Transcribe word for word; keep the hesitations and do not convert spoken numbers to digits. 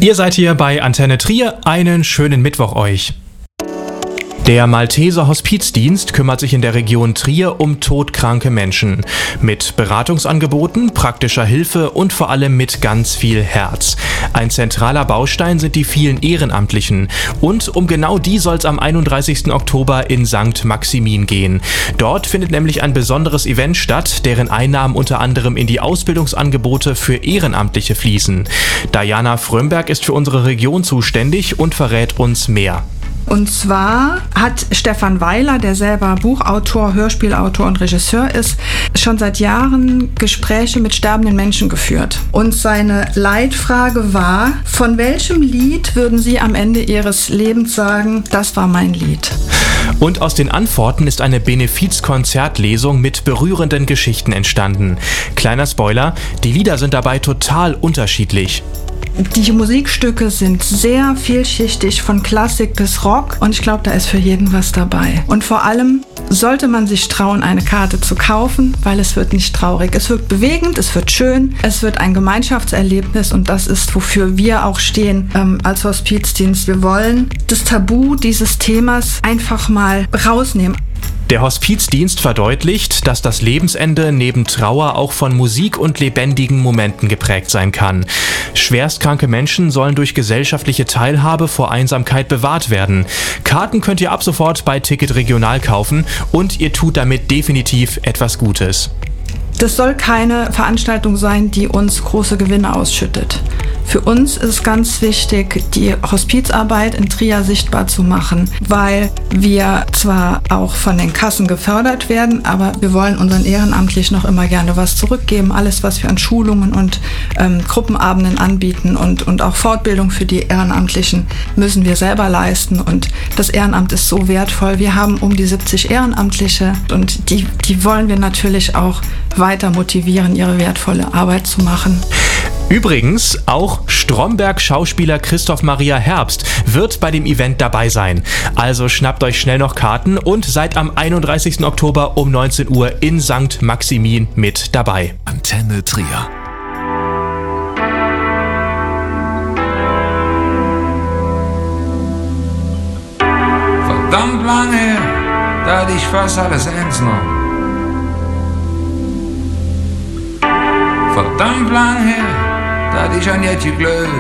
Ihr seid hier bei Antenne Trier. Einen schönen Mittwoch euch. Der Malteser Hospizdienst kümmert sich in der Region Trier um todkranke Menschen. Mit Beratungsangeboten, praktischer Hilfe und vor allem mit ganz viel Herz. Ein zentraler Baustein sind die vielen Ehrenamtlichen. Und um genau die soll es am einunddreißigsten Oktober in Sankt Maximin gehen. Dort findet nämlich ein besonderes Event statt, deren Einnahmen unter anderem in die Ausbildungsangebote für Ehrenamtliche fließen. Diana Frömberg ist für unsere Region zuständig und verrät uns mehr. Und zwar hat Stefan Weiler, der selber Buchautor, Hörspielautor und Regisseur ist, schon seit Jahren Gespräche mit sterbenden Menschen geführt. Und seine Leitfrage war, von welchem Lied würden Sie am Ende Ihres Lebens sagen, das war mein Lied? Und aus den Antworten ist eine Benefiz-Konzertlesung mit berührenden Geschichten entstanden. Kleiner Spoiler, die Lieder sind dabei total unterschiedlich. Die Musikstücke sind sehr vielschichtig, von Klassik bis Rock, und ich glaube, da ist für jeden was dabei. Und vor allem sollte man sich trauen, eine Karte zu kaufen, weil es wird nicht traurig. Es wird bewegend, es wird schön, es wird ein Gemeinschaftserlebnis, und das ist, wofür wir auch stehen ähm, als Hospizdienst. Wir wollen das Tabu dieses Themas einfach mal rausnehmen. Der Hospizdienst verdeutlicht, dass das Lebensende neben Trauer auch von Musik und lebendigen Momenten geprägt sein kann. Schwerstkranke Menschen sollen durch gesellschaftliche Teilhabe vor Einsamkeit bewahrt werden. Karten könnt ihr ab sofort bei Ticket Regional kaufen, und ihr tut damit definitiv etwas Gutes. Das soll keine Veranstaltung sein, die uns große Gewinne ausschüttet. Für uns ist es ganz wichtig, die Hospizarbeit in Trier sichtbar zu machen, weil wir zwar auch von den Kassen gefördert werden, aber wir wollen unseren Ehrenamtlichen noch immer gerne was zurückgeben. Alles, was wir an Schulungen und ähm, Gruppenabenden anbieten und, und auch Fortbildung für die Ehrenamtlichen, müssen wir selber leisten. Und das Ehrenamt ist so wertvoll. Wir haben um die siebzig Ehrenamtliche, und die, die wollen wir natürlich auch weiter motivieren, ihre wertvolle Arbeit zu machen. Übrigens, auch Stromberg-Schauspieler Christoph Maria Herbst wird bei dem Event dabei sein. Also schnappt euch schnell noch Karten und seid am einunddreißigsten Oktober um neunzehn Uhr in Sankt Maximin mit dabei. Antenne Trier. Verdammt lange, da hatte ich fast alles eins noch. Verdammt lang her, da hatte ich an jetzt geglaubt.